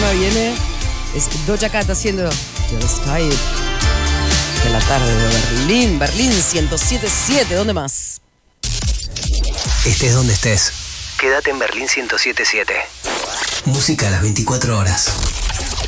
tema viene. Es Doja Cat haciendo Just Type. De la tarde de Berlín 107.7. ¿Dónde más? Estés donde estés, quédate en Berlín 107.7. Música a las 24 horas.